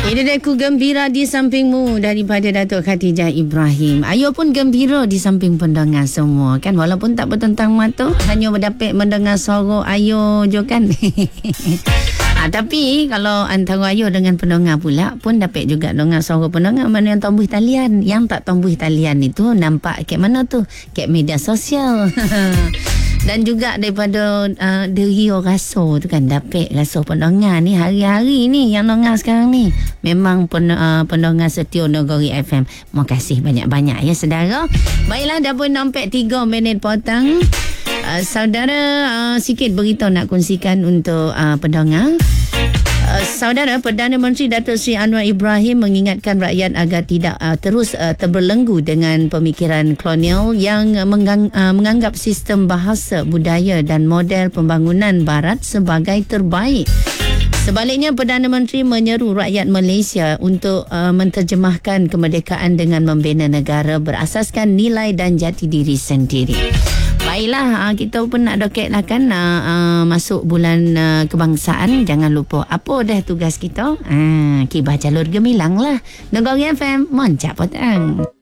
Ini dia Ku Gembira di sampingmu daripada Datuk Khatijah Ibrahim. Ayo pun gembira di samping pendengar semua kan, walaupun tak bertentang mata, hanya mendapat mendengar suara ayo je kan. Tapi kalau antara ayo dengan pendengar pula pun dapat juga dengar suara pendengar mana yang tumbuh talian. Yang tak tumbuh talian itu nampak kat mana tu? Kat media sosial. Dan juga daripada Derio Raso tu kan, dapat rasa pendengar ni hari-hari ni yang dengar sekarang ni memang pendengar setia Negeri FM. Terima kasih banyak-banyak ya saudara. Baiklah, dah pun sampai 3 minit potong. Saudara, sikit berita nak kongsikan untuk pendengar. Saudara, Perdana Menteri Datuk Seri Anwar Ibrahim mengingatkan rakyat agar tidak terus terbelenggu dengan pemikiran kolonial yang menganggap sistem bahasa, budaya dan model pembangunan barat sebagai terbaik. Sebaliknya, Perdana Menteri menyeru rakyat Malaysia untuk menterjemahkan kemerdekaan dengan membina negara berasaskan nilai dan jati diri sendiri. Baiklah, kita pun nak doket lah kan, masuk bulan kebangsaan. Jangan lupa apa dah tugas kita, kibah jalur gemilang lah. Negeri FM, moncak potong.